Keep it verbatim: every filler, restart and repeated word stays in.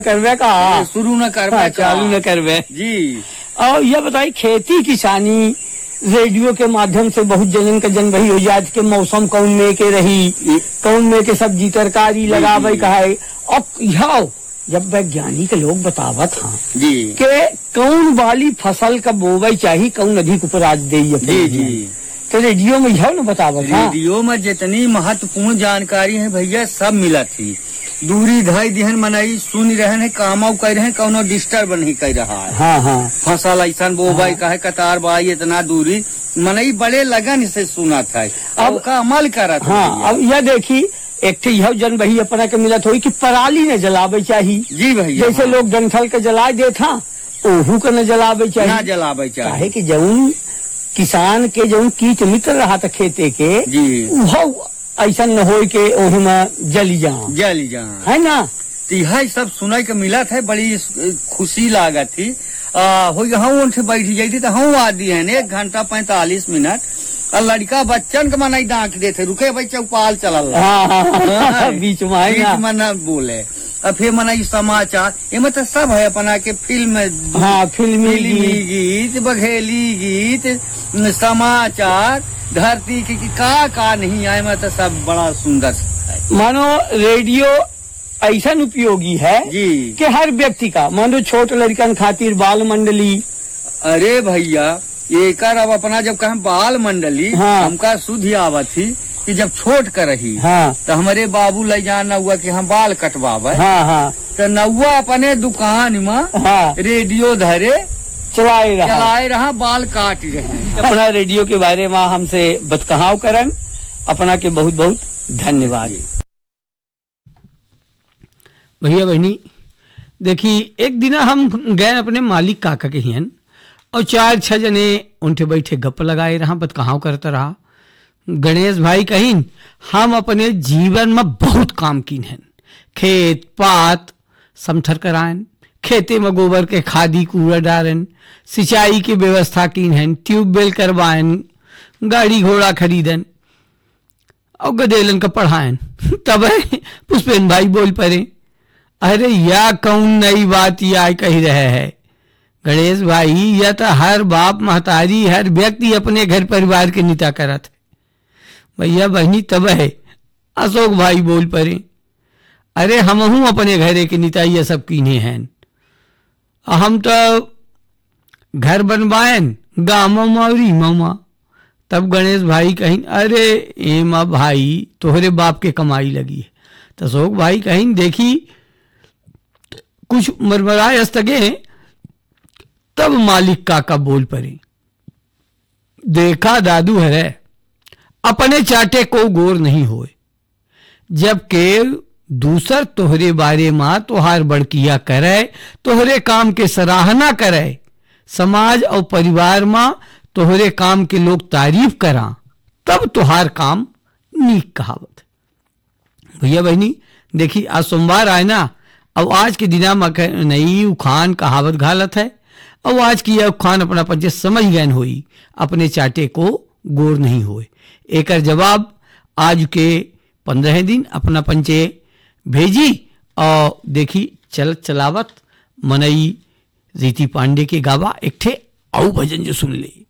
करवे का शुरू न करवे चालू न करवे जी। और ये बताइए खेती किसानी रेडियो के माध्यम से बहुत जनन का जन वही हो आज के मौसम कौन में के रही कौन में के सब्जी तरकारी लगावे कहे और यह जब वैज्ञानिक लोग बतावत हाँ जी के कौन वाली फसल का बोवई चाहिए कौन अधिक उपराज दे जी जी तो रेडियो में यह न बतावत हाँ रेडियो में जितनी महत्वपूर्ण जानकारी है भैया सब मिला थी। दूरी ढाई दिहन मनाई सुन रहे हैं कामो कर रहे हैं कौनो डिस्टर्ब नहीं कर रहा है। हाँ हाँ फसल ऐसा बोबाई का है कतार बाई इतना दूरी मनई बड़े लगन से सुना था अब का अमल करा था। हाँ अब यह देखी एक थी यह जन वही अपना के मिलत हुई कि पराली न जलावे चाहिए जी भैया। जैसे लोग डंठल के जलाए दे था ओहू के न जलावे चाहिए ना जलावे चाहिए काहे कि जौन किसान के जौन कीट मित्र रहा था खेते के जी वह ऐसा न हो के ओही में जली जा जल जा है ना तो यह सब सुनाई के मिला था बड़ी खुशी लागत थी। हो हम उनसे बैठ जाती तो हम आदि है एक घंटा पैंतालीस मिनट और लड़का बच्चन के मनाई डांक देते रुके भाई चौपाल चलल हाँ, हाँ, हाँ, बीच में है ना में न बोले और फिर मनाई समाचार ये तो सब है अपना के फिल्म हाँ फिल्मी फिल्मी गीत बघेली गीत समाचार धरती की, की का का नहीं आए मैं तो सब बड़ा सुंदर है। मानो रेडियो ऐसा उपयोगी है जी कि हर व्यक्ति का मानो छोट लड़कन खातिर बाल मंडली अरे भैया ये कर अब अपना जब कहें बाल मंडली हाँ। हमका सुधी आवत थी कि जब छोट कर रही हाँ तो हमारे बाबू ले जाना हुआ कि हम बाल कटवावे हाँ हाँ तो नौवा अपने दुकान में हाँ रेडियो धरे चलाए रहा चलाए रहा बाल काट रहे अपना रेडियो के बारे में हमसे बतकहाव करन अपना के बहुत बहुत धन्यवाद। भैया बहनी देखी एक दिन हम गए अपने मालिक काका के हियन और चार छह जने उनके बैठे गप लगाए रहा बतकहाव करता रहा। गणेश भाई कहीन हम अपने जीवन में बहुत काम कीन हैं खेत पात समथर करायन खेते में गोबर के खादी कूड़ा डालन सिंचाई की व्यवस्था कीन हैं ट्यूबवेल करवाएन गाड़ी घोड़ा खरीदन और गदेलन का पढ़ाएन तब पुष्पेन भाई बोल पड़े अरे या कौन नई बात या कह रहे है गणेश भाई यह तो हर बाप महतारी हर व्यक्ति अपने घर परिवार के नेता करत है भैया बहनी तब है। अशोक भाई बोल पड़े अरे हमहू अपने घरे के नेता ये सब कीने हैं हम तो घर बनवाएन गामा मौरी मामा। तब गणेश भाई कहीं अरे एमा भाई तोहरे बाप के कमाई लगी है। तो अशोक भाई कहीं देखी कुछ मरमराए अस्तगे तब मालिक काका बोल पड़े देखा दादू है अपने चाटे को गोर नहीं होए जबकि दूसर तोहरे बारे में तोहार बड़किया करे तोहरे काम के सराहना करे समाज और परिवार में तोहरे काम के लोग तारीफ करा तब तोहार काम नीक कहावत। भैया बहनी देखी आज सोमवार आए ना अब आज के दिना में नई उखान कहावत घालत है और आज की यह उखान अपना पंचे समझ गए हुई अपने चाटे को गोर नहीं होए एकर जवाब आज के पंद्रह दिन अपना पंचे भेजी और देखी चल चलावत मनई रीति पांडे के गावा एक ठे आऊ भजन जो सुन ले।